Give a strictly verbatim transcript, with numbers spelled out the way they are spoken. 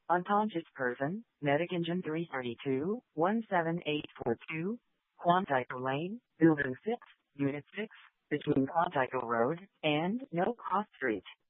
Unconscious person, medic engine three thirty-two, one seven eight four two, Quantico Lane, Building six, Unit six, between Quantico Road and No Cross Street.